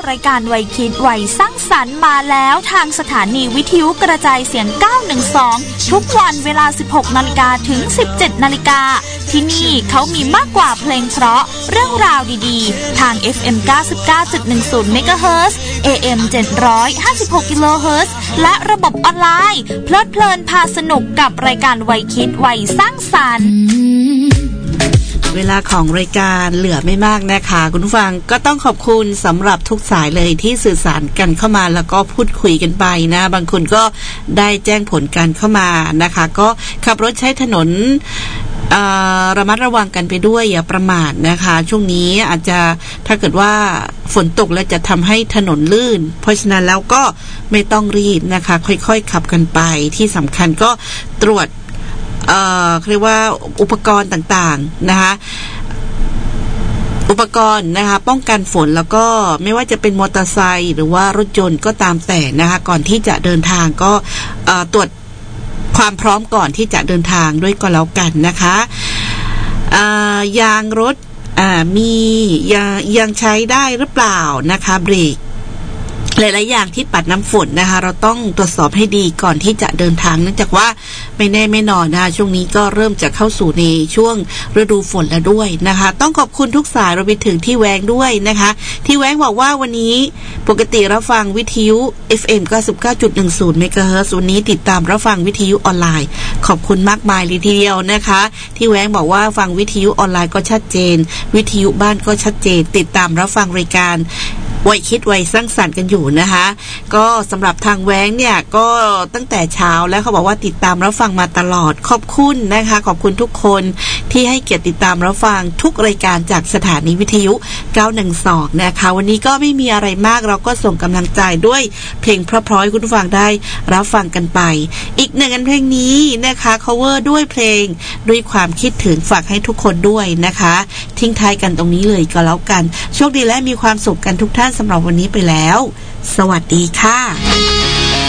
รายการวัยคิดวัยสร้างสรรค์มาแล้วทางสถานีวิทยุกระจายเสียง912ทุกวันเวลา 16 นาฬิกาถึง 17 นาฬิกาที่นี่เขามีมากกว่าเพลงเพราะเรื่องราวดีๆทาง FM 99.10 เมกะเฮิรตซ์ AM 756 กิโลเฮิรตซ์และระบบออนไลน์เพลิดเพลินพาสนุกกับรายการวัยคิดวัยสร้างสรรค์เวลาของรายการเหลือไม่มากนะคะคุณผู้ฟังก็ต้องขอบคุณสำหรับทุกสายเลยที่สื่อสารกันเข้ามาแล้วก็พูดคุยกันไปนะบางคนก็ได้แจ้งผลการเข้ามานะคะก็ขับรถใช้ถนนระมัดระวังกันไปด้วยอย่าประมาทนะคะช่วงนี้อาจจะถ้าเกิดว่าฝนตกแล้วจะทำให้ถนนลื่นเพราะฉะนั้นแล้วก็ไม่ต้องรีบนะคะค่อยๆขับกันไปที่สำคัญก็ตรวจเรียกว่าอุปกรณ์ต่างๆนะคะอุปกรณ์นะคะป้องกันฝนแล้วก็ไม่ว่าจะเป็นมอเตอร์ไซค์หรือว่ารถยนต์ก็ตามแต่นะคะก่อนที่จะเดินทางก็ตรวจความพร้อมก่อนที่จะเดินทางด้วยก็แล้วกันนะคะยางรถมียังใช้ได้หรือเปล่านะคะเบรกหลายๆอย่างที่ปัดน้ำฝนนะคะเราต้องตรวจสอบให้ดีก่อนที่จะเดินทางเนื่องจากว่าไม่แน่ไม่นอนนะคะช่วงนี้ก็เริ่มจะเข้าสู่ในช่วงฤดูฝนแล้วด้วยนะคะต้องขอบคุณทุกสายรวมไปถึงที่แวงด้วยนะคะที่แวงบอกว่าวันนี้ปกติรับฟังวิทยุ FM 99.10 เมกะเฮิรตซ์วันนี้ติดตามรับฟังวิทยุออนไลน์ขอบคุณมากมายเลยทีเดียวนะคะที่แวงบอกว่าฟังวิทยุออนไลน์ก็ชัดเจนวิทยุบ้านก็ชัดเจนติดตามรับฟังรายการวัยคิดวัยสร้างสรรค์กันอยู่นะคะก็สำหรับทางแว้งเนี่ยก็ตั้งแต่เช้าแล้วเขาบอกว่าติดตามรับฟังมาตลอดขอบคุณนะคะขอบคุณทุกคนที่ให้เกียรติติดตามรับฟังทุกรายการจากสถานีวิทยุ912นะคะวันนี้ก็ไม่มีอะไรมากเราก็ส่งกำลังใจด้วยเพลงเพราะๆให้คุณผู้ฟังได้รับฟังกันไปอีกหนึ่งอันเพลงนี้นะคะ cover ด้วยเพลงด้วยความคิดถึงฝากให้ทุกคนด้วยนะคะทิ้งท้ายกันตรงนี้เลยก็แล้วกันโชคดีและมีความสุขกันทุกท่านสำหรับวันนี้ไปแล้วสวัสดีค่ะ